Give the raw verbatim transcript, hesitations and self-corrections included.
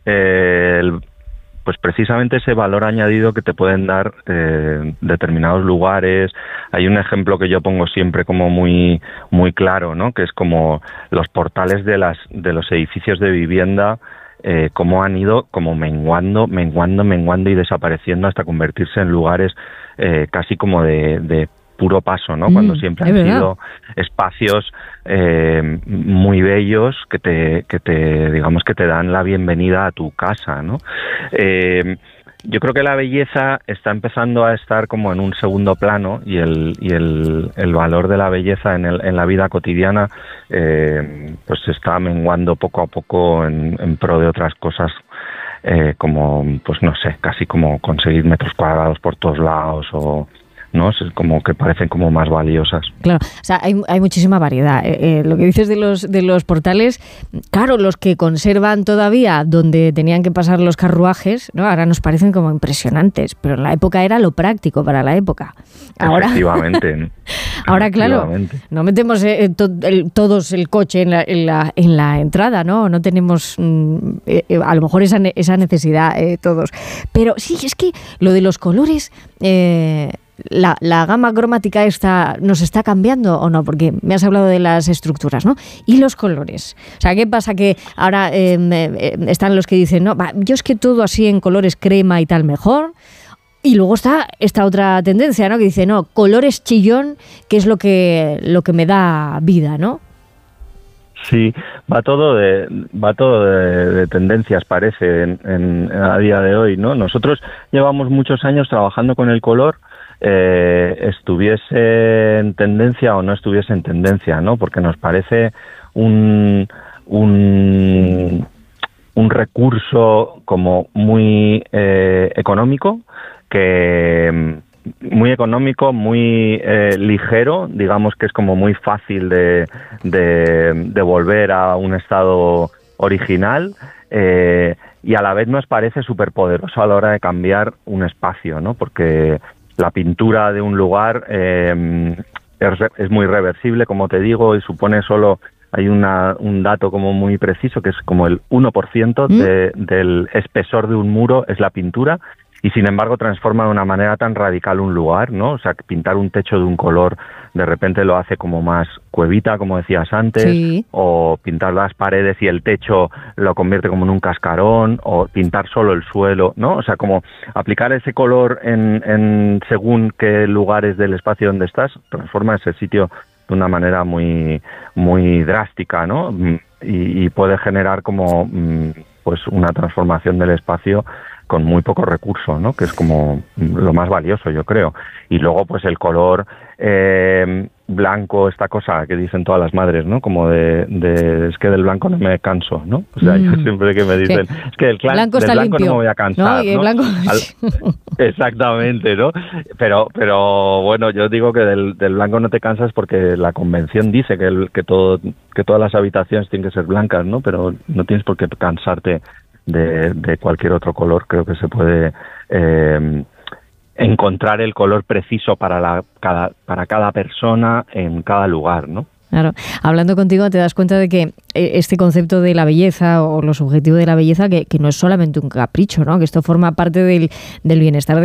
eh, el, pues precisamente ese valor añadido que te pueden dar eh, determinados lugares. Hay un ejemplo que yo pongo siempre como muy muy claro, ¿no? Que es como los portales de las de los edificios de vivienda, eh, cómo han ido como menguando, menguando, menguando y desapareciendo hasta convertirse en lugares eh, casi como de, de puro paso, ¿no? Mm, Cuando siempre han verdad. sido espacios eh, muy bellos que te, que te, digamos que te dan la bienvenida a tu casa, ¿no? Eh, yo creo que la belleza está empezando a estar como en un segundo plano y el, y el, el valor de la belleza en, el, en la vida cotidiana eh, pues se está menguando poco a poco en, en pro de otras cosas. Eh, como, pues no sé, casi como conseguir metros cuadrados por todos lados o... ¿no? Es como que parecen como más valiosas. Claro, o sea, hay, hay muchísima variedad. Eh, eh, lo que dices de los de los portales, claro, los que conservan todavía donde tenían que pasar los carruajes, ¿no? Ahora nos parecen como impresionantes, pero en la época era lo práctico para la época. Ahora, efectivamente. Ahora, claro, no metemos eh, to, el, todos el coche en la, en la, en la entrada, ¿no? No tenemos mm, eh, a lo mejor esa, esa necesidad eh, todos. Pero sí, es que lo de los colores... Eh, La, la gama cromática esta nos está cambiando o no, porque me has hablado de las estructuras, ¿no? Y los colores. O sea, ¿qué pasa? Que ahora eh, eh, están los que dicen, no, va, yo es que todo así en colores crema y tal mejor. Y luego está esta otra tendencia, ¿no? Que dice, no, colores chillón, que es lo que lo que me da vida, ¿no? Sí, va todo de va todo de, de tendencias, parece, en, en, a día de hoy, ¿no? Nosotros llevamos muchos años trabajando con el color. Eh, estuviese en tendencia o no estuviese en tendencia, ¿no? Porque nos parece un, un, un recurso como muy eh, económico, que muy económico, muy eh, ligero, digamos que es como muy fácil de, de, de volver a un estado original, eh, y a la vez nos parece súper poderoso a la hora de cambiar un espacio, ¿no? Porque la pintura de un lugar eh, es, es muy reversible, como te digo, y supone solo, hay una, un dato como muy preciso, que es como el uno por ciento de, del espesor de un muro es la pintura, y sin embargo transforma de una manera tan radical un lugar, ¿no? O sea, pintar un techo de un color de repente lo hace como más cuevita, como decías antes, sí. O pintar las paredes y el techo lo convierte como en un cascarón, o pintar solo el suelo, ¿no? O sea, como aplicar ese color en, en según qué lugares del espacio donde estás, transforma ese sitio de una manera muy, muy drástica, ¿no? Y, y puede generar como pues una transformación del espacio con muy poco recurso, ¿no? Que es como lo más valioso, yo creo. Y luego, pues el color eh, blanco, esta cosa que dicen todas las madres, ¿no? Como de, de es que del blanco no me canso, ¿no? O sea, mm. yo siempre que me dicen, sí. es que del, clan, blanco, del blanco no me voy a cansar, ¿no? Y el ¿no? blanco... Al, exactamente, ¿no? Pero, pero bueno, yo digo que del, del blanco no te cansas porque la convención dice que, el, que, todo, que todas las habitaciones tienen que ser blancas, ¿no? Pero no tienes por qué cansarte De, de cualquier otro color. Creo que se puede eh, encontrar el color preciso para, la, cada, para cada persona en cada lugar, ¿no? Claro. Hablando contigo te das cuenta de que este concepto de la belleza o lo subjetivo de la belleza que, que no es solamente un capricho, ¿no? Que esto forma parte del, del bienestar